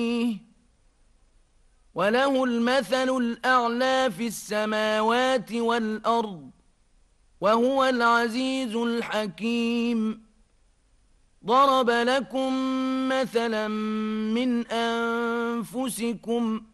وله المثل الأعلى في السماوات والأرض وهو العزيز الحكيم. ضرب لكم مثلا من أنفسكم